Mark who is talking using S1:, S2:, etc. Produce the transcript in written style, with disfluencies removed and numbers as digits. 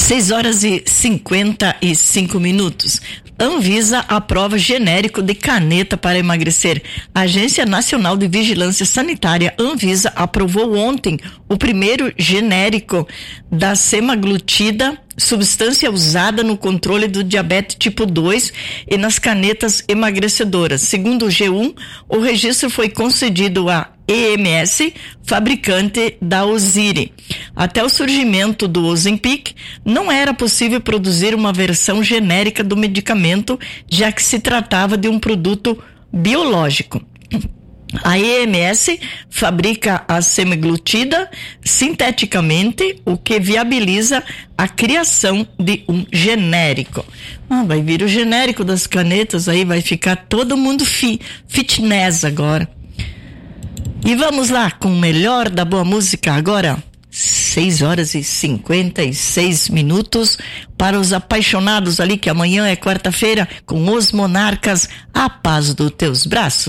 S1: 6h55. Anvisa aprova genérico de caneta para emagrecer. A Agência Nacional de Vigilância Sanitária, Anvisa, aprovou ontem o primeiro genérico da semaglutida, substância usada no controle do diabetes tipo 2 e nas canetas emagrecedoras. Segundo o G1, o registro foi concedido à EMS, fabricante da Oziri. Até o surgimento do Ozempic, não era possível produzir uma versão genérica do medicamento, já que se tratava de um produto biológico. A EMS fabrica a semaglutida sinteticamente, o que viabiliza a criação de um genérico. Vai vir o genérico das canetas, aí vai ficar todo mundo fitness agora. E vamos lá com o melhor da boa música agora. 6h56 para os apaixonados ali, que amanhã é quarta-feira, com os Monarcas, a paz dos teus braços.